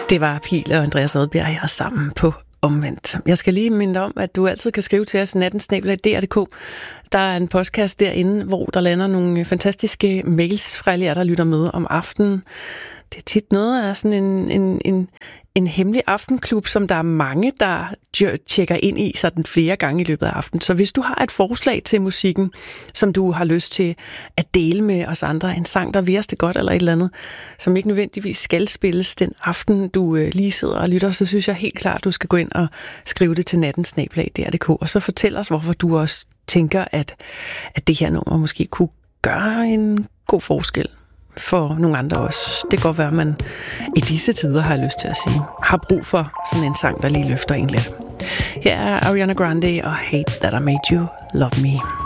Det var Pihl og Andreas Odbjerg her sammen på Omvendt. Jeg skal lige minde om, at du altid kan skrive til os natten@dr.dk. Der er en podcast derinde, hvor der lander nogle fantastiske mails fra alle jer, der lytter med om aftenen. Det er tit noget af sådan en hemmelig aftenklub, som der er mange, der tjekker ind i sådan flere gange i løbet af aftenen. Så hvis du har et forslag til musikken, som du har lyst til at dele med os andre, en sang, der virker det godt eller et eller andet, som ikke nødvendigvis skal spilles den aften, du lige sidder og lytter, så synes jeg helt klart, du skal gå ind og skrive det til natten@dr.dk, og så fortæl os, hvorfor du også tænker, at det her nummer måske kunne gøre en god forskel for nogle andre også. Det kan godt være, at man i disse tider, har jeg lyst til at sige, har brug for sådan en sang, der lige løfter en lidt. Her er Ariana Grande og Hate That I Made You Love Me.